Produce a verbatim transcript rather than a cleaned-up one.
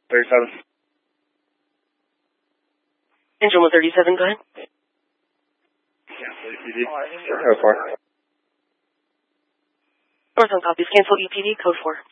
thirty-seven. Engine one thirty-seven, go ahead. Cancel E P D. Sure, code four. Northern copies, cancel E P D, code four.